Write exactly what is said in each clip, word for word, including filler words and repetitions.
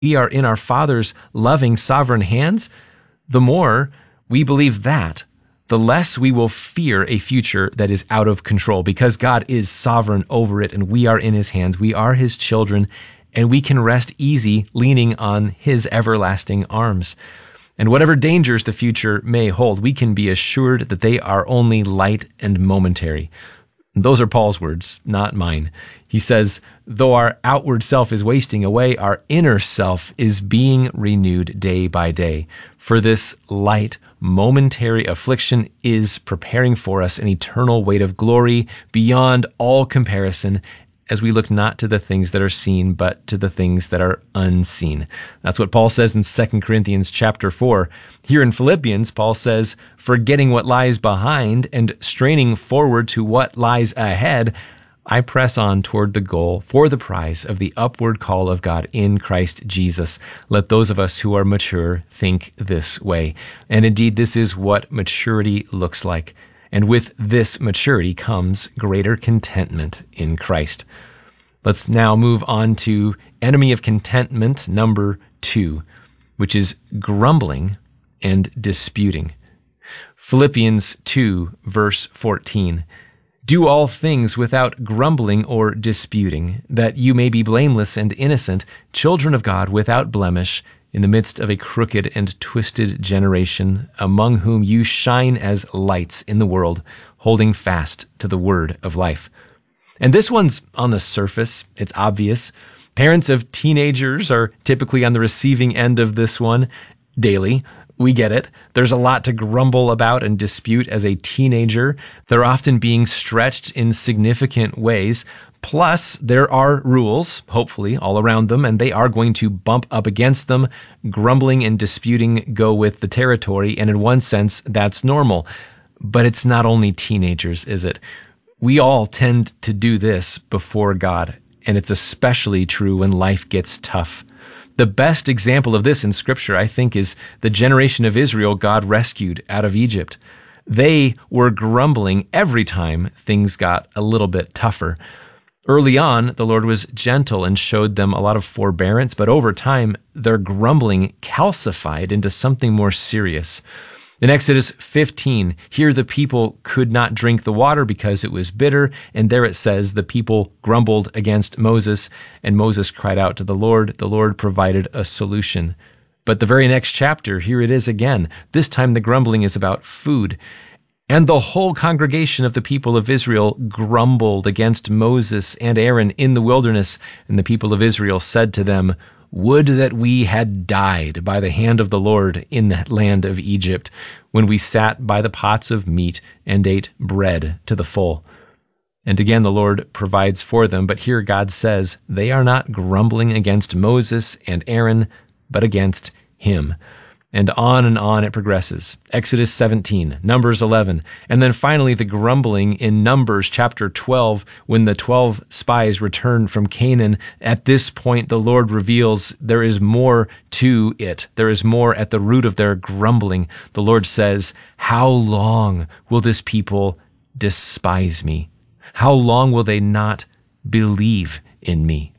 we are in our Father's loving, sovereign hands, the more we believe that, the less we will fear a future that is out of control, because God is sovereign over it and we are in his hands. We are his children, and we can rest easy leaning on his everlasting arms. And whatever dangers the future may hold, we can be assured that they are only light and momentary. Those are Paul's words, not mine. He says, though our outward self is wasting away, our inner self is being renewed day by day. For this light, momentary affliction is preparing for us an eternal weight of glory beyond all comparison, as we look not to the things that are seen, but to the things that are unseen. That's what Paul says in Second Corinthians chapter four. Here in Philippians, Paul says, forgetting what lies behind and straining forward to what lies ahead, I press on toward the goal for the prize of the upward call of God in Christ Jesus. Let those of us who are mature think this way. And indeed, this is what maturity looks like. And with this maturity comes greater contentment in Christ. Let's now move on to enemy of contentment number two, which is grumbling and disputing. Philippians two, verse fourteen. Do all things without grumbling or disputing, that you may be blameless and innocent, children of God without blemish, in the midst of a crooked and twisted generation, among whom you shine as lights in the world, holding fast to the word of life. And this one's on the surface. It's obvious. Parents of teenagers are typically on the receiving end of this one daily. We get it. There's a lot to grumble about and dispute as a teenager. They're often being stretched in significant ways. Plus, there are rules, hopefully, all around them, and they are going to bump up against them. Grumbling and disputing go with the territory, and in one sense, that's normal. But it's not only teenagers, is it? We all tend to do this before God, and it's especially true when life gets tough. The best example of this in Scripture, I think, is the generation of Israel God rescued out of Egypt. They were grumbling every time things got a little bit tougher. Early on, the Lord was gentle and showed them a lot of forbearance, but over time, their grumbling calcified into something more serious. In Exodus fifteen, here the people could not drink the water because it was bitter, and there it says the people grumbled against Moses, and Moses cried out to the Lord. The Lord provided a solution. But the very next chapter, here it is again. This time the grumbling is about food. And the whole congregation of the people of Israel grumbled against Moses and Aaron in the wilderness, and the people of Israel said to them, would that we had died by the hand of the Lord in the land of Egypt, when we sat by the pots of meat and ate bread to the full. And again the Lord provides for them, but here God says they are not grumbling against Moses and Aaron, but against him. And on and on it progresses. Exodus seventeen, Numbers eleven, and then finally the grumbling in Numbers chapter twelve, when the twelve spies return from Canaan. At this point, the Lord reveals there is more to it. There is more at the root of their grumbling. The Lord says, how long will this people despise me? How long will they not believe in me?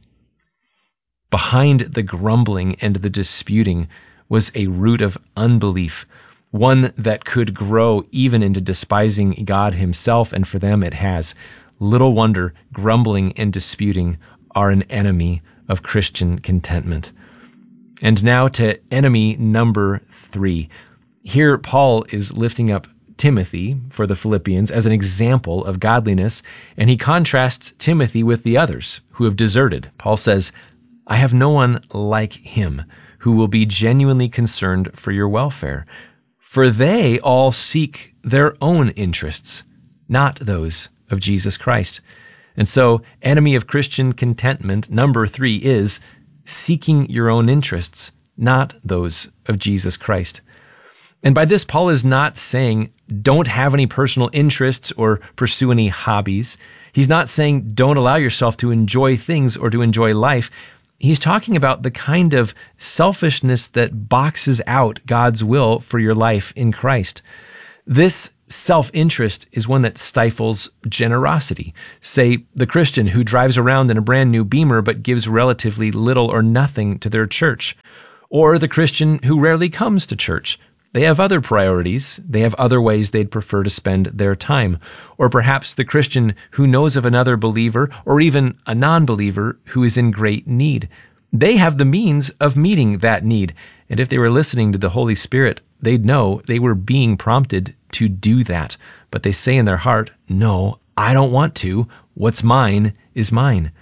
Behind the grumbling and the disputing was a root of unbelief, one that could grow even into despising God himself, and for them it has. Little wonder grumbling and disputing are an enemy of Christian contentment. And now to enemy number three. Here Paul is lifting up Timothy for the Philippians as an example of godliness, and he contrasts Timothy with the others who have deserted. Paul says, I have no one like him who will be genuinely concerned for your welfare. For they all seek their own interests, not those of Jesus Christ. And so, enemy of Christian contentment, number three, is seeking your own interests, not those of Jesus Christ. And by this, Paul is not saying don't have any personal interests or pursue any hobbies. He's not saying don't allow yourself to enjoy things or to enjoy life. He's talking about the kind of selfishness that boxes out God's will for your life in Christ. This self-interest is one that stifles generosity. Say, the Christian who drives around in a brand new Beamer but gives relatively little or nothing to their church. Or the Christian who rarely comes to church. They have other priorities. They have other ways they'd prefer to spend their time. Or perhaps the Christian who knows of another believer or even a non-believer who is in great need. They have the means of meeting that need. And if they were listening to the Holy Spirit, they'd know they were being prompted to do that. But they say in their heart, no, I don't want to. What's mine is mine.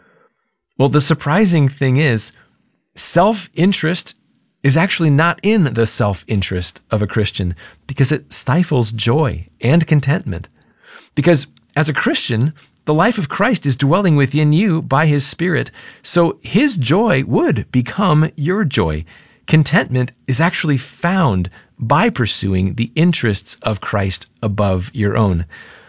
Well, the surprising thing is, self-interest is actually not in the self-interest of a Christian because it stifles joy and contentment. Because as a Christian, the life of Christ is dwelling within you by His Spirit, so His joy would become your joy. Contentment is actually found by pursuing the interests of Christ above your own.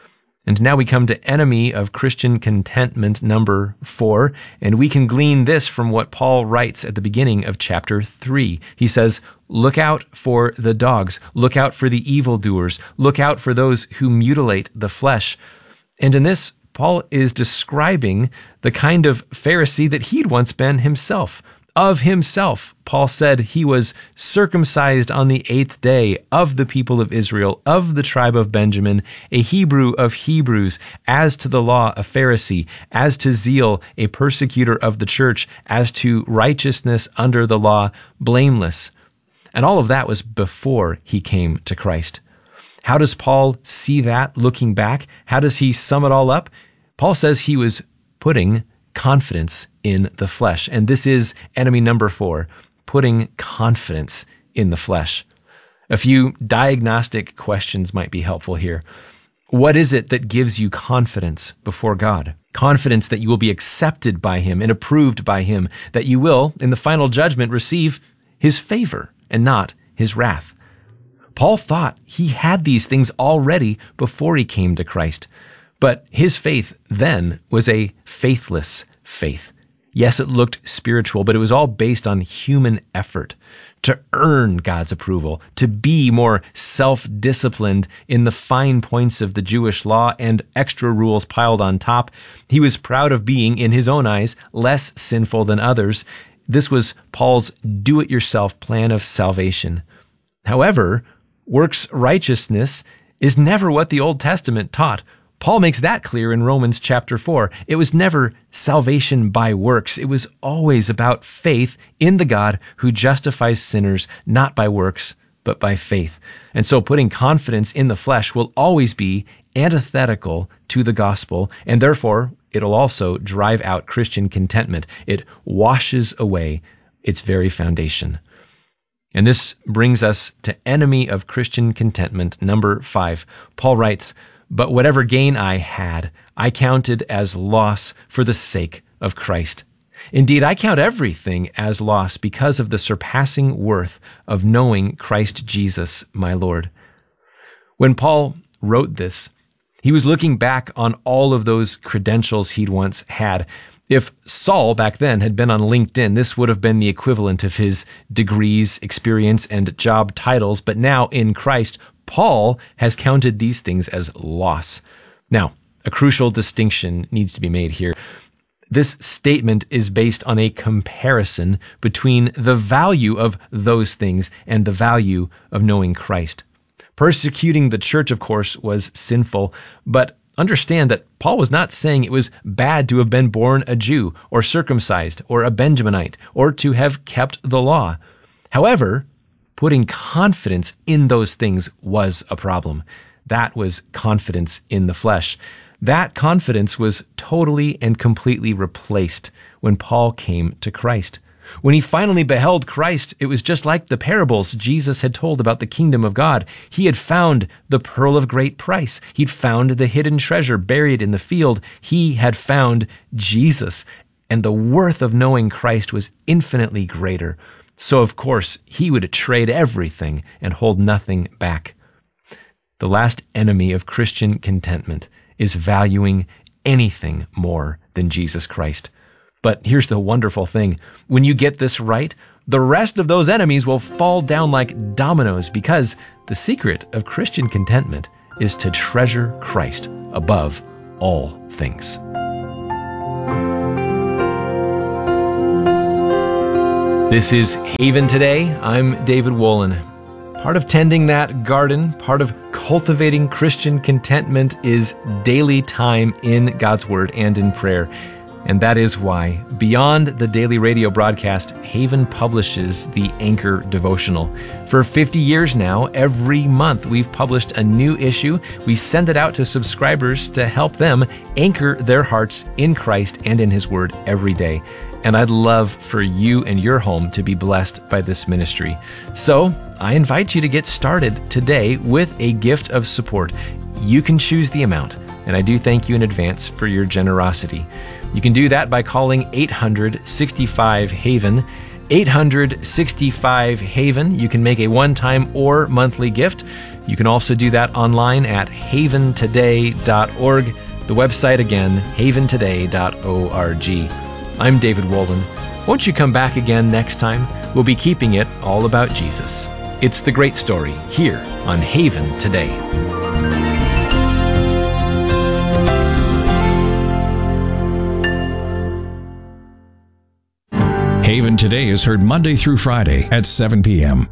And now we come to enemy of Christian contentment number four, and we can glean this from what Paul writes at the beginning of chapter three. He says, look out for the dogs, look out for the evildoers, look out for those who mutilate the flesh. And in this, Paul is describing the kind of Pharisee that he'd once been himself. Of himself, Paul said he was circumcised on the eighth day, of the people of Israel, of the tribe of Benjamin, a Hebrew of Hebrews, as to the law a Pharisee, as to zeal a persecutor of the church, as to righteousness under the law blameless. And all of that was before he came to Christ. How does Paul see that looking back? How does he sum it all up? Paul says he was putting confidence in the flesh. And this is enemy number four, putting confidence in the flesh. A few diagnostic questions might be helpful here. What is it that gives you confidence before God? Confidence that you will be accepted by Him and approved by Him, that you will, in the final judgment, receive His favor and not His wrath. Paul thought he had these things already before he came to Christ. But his faith then was a faithless faith. Yes, it looked spiritual, but it was all based on human effort to earn God's approval, to be more self-disciplined in the fine points of the Jewish law and extra rules piled on top. He was proud of being, in his own eyes, less sinful than others. This was Paul's do-it-yourself plan of salvation. However, works righteousness is never what the Old Testament taught. Paul makes that clear in Romans chapter four. It was never salvation by works. It was always about faith in the God who justifies sinners, not by works, but by faith. And so putting confidence in the flesh will always be antithetical to the gospel, and therefore it'll also drive out Christian contentment. It washes away its very foundation. And this brings us to enemy of Christian contentment, number five. Paul writes, but whatever gain I had, I counted as loss for the sake of Christ. Indeed, I count everything as loss because of the surpassing worth of knowing Christ Jesus, my Lord. When Paul wrote this, he was looking back on all of those credentials he'd once had. If Saul back then had been on LinkedIn, this would have been the equivalent of his degrees, experience, and job titles. But now in Christ, Paul has counted these things as loss. Now, a crucial distinction needs to be made here. This statement is based on a comparison between the value of those things and the value of knowing Christ. Persecuting the church, of course, was sinful, but understand that Paul was not saying it was bad to have been born a Jew or circumcised or a Benjaminite or to have kept the law. However, putting confidence in those things was a problem. That was confidence in the flesh. That confidence was totally and completely replaced when Paul came to Christ. When he finally beheld Christ, it was just like the parables Jesus had told about the kingdom of God. He had found the pearl of great price. He'd found the hidden treasure buried in the field. He had found Jesus, and the worth of knowing Christ was infinitely greater. So, of course, he would trade everything and hold nothing back. The last enemy of Christian contentment is valuing anything more than Jesus Christ. But here's the wonderful thing. When you get this right, the rest of those enemies will fall down like dominoes, because the secret of Christian contentment is to treasure Christ above all things. This is Haven Today. I'm David Wolin. Part of tending that garden, part of cultivating Christian contentment is daily time in God's Word and in prayer. And that is why, beyond the daily radio broadcast, Haven publishes the Anchor Devotional. For fifty years now, every month we've published a new issue. We send it out to subscribers to help them anchor their hearts in Christ and in His Word every day. And I'd love for you and your home to be blessed by this ministry. So I invite you to get started today with a gift of support. You can choose the amount, and I do thank you in advance for your generosity. You can do that by calling eight hundred sixty-five Haven. eight hundred sixty-five Haven. You can make a one-time or monthly gift. You can also do that online at haven today dot org. The website again, haven today dot org. I'm David Wolin. Won't you come back again next time? We'll be keeping it all about Jesus. It's the great story here on Haven Today. Haven Today is heard Monday through Friday at seven p.m.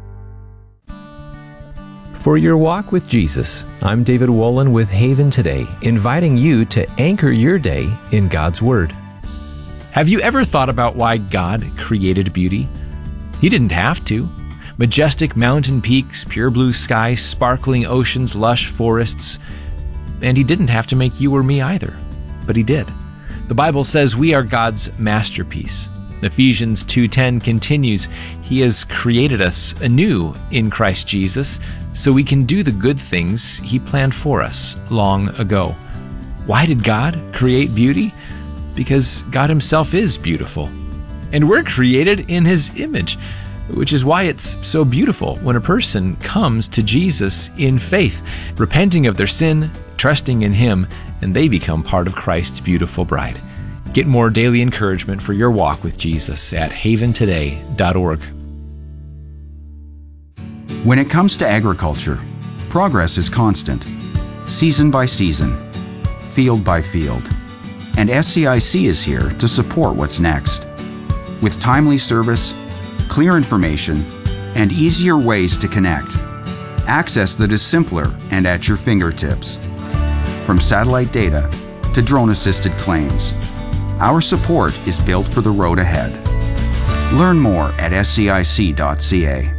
For your walk with Jesus, I'm David Wolin with Haven Today, inviting you to anchor your day in God's Word. Have you ever thought about why God created beauty? He didn't have to. Majestic mountain peaks, pure blue skies, sparkling oceans, lush forests. And He didn't have to make you or me either. But He did. The Bible says we are God's masterpiece. Ephesians two ten continues, He has created us anew in Christ Jesus so we can do the good things He planned for us long ago. Why did God create beauty? Because God Himself is beautiful. And we're created in His image, which is why it's so beautiful when a person comes to Jesus in faith, repenting of their sin, trusting in Him, and they become part of Christ's beautiful bride. Get more daily encouragement for your walk with Jesus at haven today dot org. When it comes to agriculture, progress is constant, season by season, field by field. And S C I C is here to support what's next. With timely service, clear information, and easier ways to connect. Access that is simpler and at your fingertips. From satellite data to drone-assisted claims, our support is built for the road ahead. Learn more at S C I C dot C A.